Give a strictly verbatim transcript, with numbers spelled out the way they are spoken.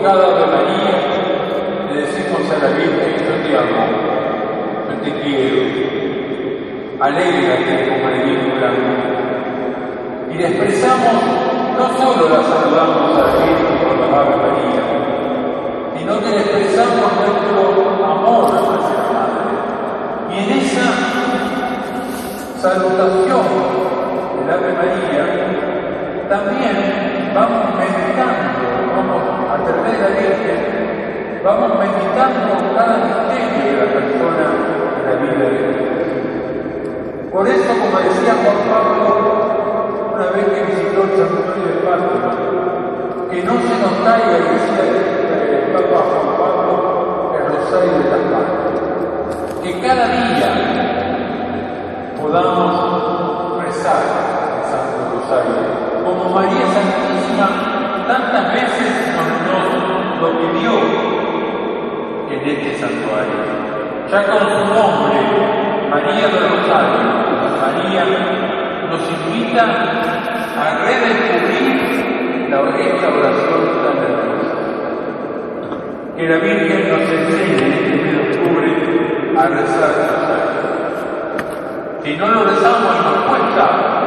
cada Ave María le decimos a la Virgen: yo te amo, yo te quiero, alégrate como le dijo la Virgen. Y le expresamos, no solo la saludamos a la Virgen con la Ave María, sino que le expresamos nuestro amor a nuestra Madre. Y en esa salutación del Ave María también vamos meditando, vamos a través de la Virgen, vamos meditando cada misterio de la persona de la vida de Dios. Por eso, como decía Juan Pablo una vez que visitó el santuario de Fátima, que no se nos caiga, decía el Papa Juan Pablo, el rosario de las manos. Que cada día podamos rezar el Santo Rosario, como María Santísima tantas veces nos, nos lo pidió en este santuario. Ya con su nombre, María del Rosario, María nos invita a redescubrir la esta oración tan hermosa. Que la Virgen nos enseñe en este mes de octubre a rezar el rosario. Si no lo rezamos nos cuesta